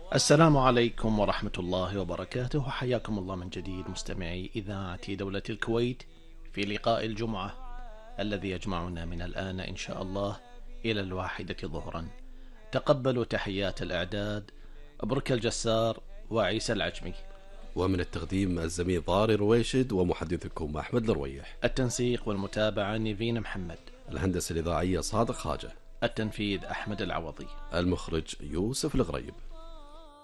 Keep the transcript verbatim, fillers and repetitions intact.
السلام عليكم ورحمة الله وبركاته، وحياكم الله من جديد مستمعي إذاعة دولة الكويت في لقاء الجمعة الذي يجمعنا من الآن إن شاء الله إلى الواحدة ظهرا. تقبلوا تحيات الإعداد برك الجسار وعيسى العجمي، ومن التقديم الزميل ضاري رويشد، ومحدثكم أحمد الرويح. التنسيق والمتابعة نيفين محمد، الهندسة الإذاعية صادق خاجة، التنفيذ أحمد العوضي، المخرج يوسف الغريب.